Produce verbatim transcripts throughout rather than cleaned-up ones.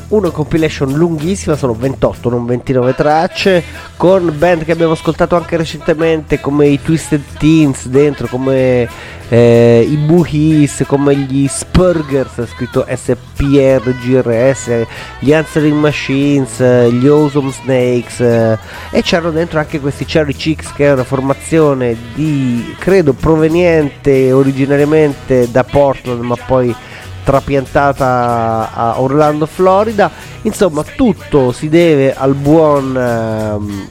una compilation lunghissima, sono ventotto non ventinove tracce, con band che abbiamo ascoltato anche recentemente come i Twisted Teens dentro, come eh, i Boohies, come gli Spurgers, scritto S P R G R S, gli Answering Machines, gli Awesome Snakes, eh, e c'erano dentro anche questi Cherry Chicks, che è una formazione di, credo, proveniente originariamente da Portland ma poi trapiantata a Orlando, Florida. Insomma, tutto si deve al buon ehm,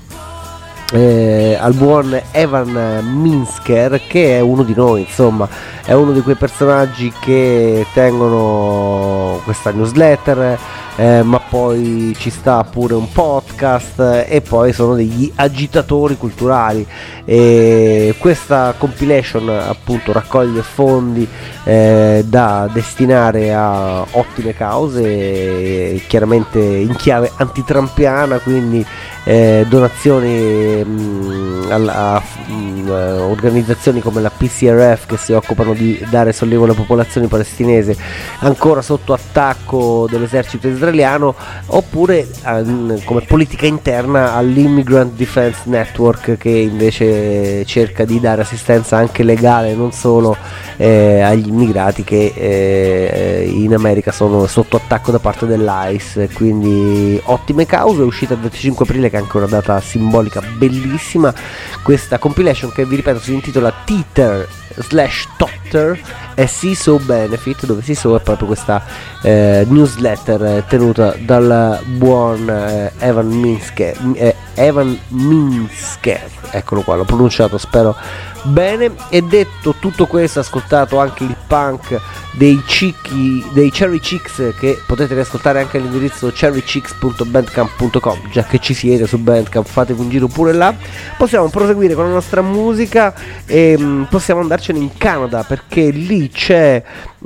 eh, al buon Evan Minsker, che è uno di noi, insomma è uno di quei personaggi che tengono questa newsletter, eh, ma poi ci sta pure un podcast, eh, e poi sono degli agitatori culturali, e questa compilation appunto raccoglie fondi eh, da destinare a ottime cause, eh, chiaramente in chiave antitrampiana, quindi eh, donazioni mh, a, a mh, organizzazioni come la P C R F, che si occupano di dare sollievo alla popolazione palestinese ancora sotto attacco dell'esercito israeliano, oppure eh, come politica interna all'Immigrant Defense Network, che invece cerca di dare assistenza anche legale, non solo eh, agli immigrati che eh, in America sono sotto attacco da parte dell'I C E. Quindi ottime cause. È uscita il venticinque aprile, che è anche una data simbolica bellissima, questa compilation, che vi ripeto si intitola Teeter slash Totter e S I S O Benefit, dove S I S O è proprio questa eh, newsletter eh, tenuta dal buon eh, Evan Minsker, eh, Evan Minsker, eccolo qua, l'ho pronunciato spero bene. E detto tutto questo, ascoltato anche il punk dei cicchi, dei Cherry Chicks, che potete riascoltare anche all'indirizzo cherry chicks punto bandcamp punto com. Già che ci siete su Bandcamp, fatevi un giro pure là. Possiamo proseguire con la nostra musica e mh, possiamo andarcene in Canada, perché lì c'è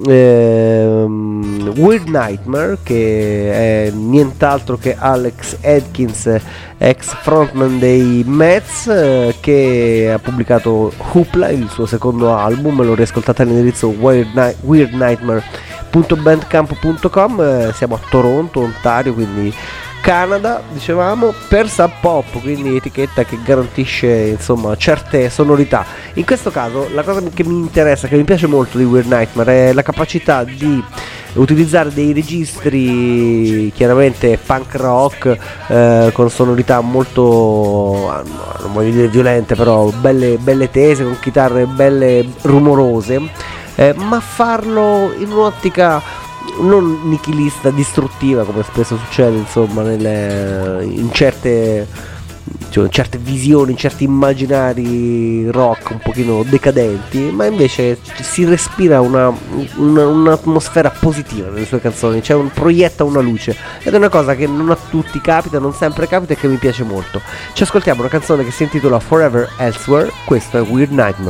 ehm, Weird Nightmare, che è nient'altro che Alex Atkins, ex frontman dei Mets, eh, che ha pubblicato Hoopla, il suo secondo album. Lo riascoltate all'indirizzo weird, Ni- weird nightmare punto bandcamp punto com. Eh, siamo a Toronto, Ontario, quindi Canada, dicevamo, per Sub Pop, quindi etichetta che garantisce insomma certe sonorità. In questo caso la cosa che mi interessa, che mi piace molto di Weird Nightmare, è la capacità di utilizzare dei registri chiaramente punk rock, eh, con sonorità molto, non voglio dire violente, però belle, belle tese, con chitarre belle rumorose, eh, ma farlo in un'ottica non nichilista, distruttiva, come spesso succede insomma nelle, in certe, cioè, certe visioni, in certi immaginari rock un pochino decadenti, ma invece si respira una, una, un'atmosfera positiva nelle sue canzoni, cioè un, proietta una luce, ed è una cosa che non a tutti capita, non sempre capita, e che mi piace molto. Ci ascoltiamo una canzone che si intitola Forever Elsewhere. Questo è Weird Nightmare.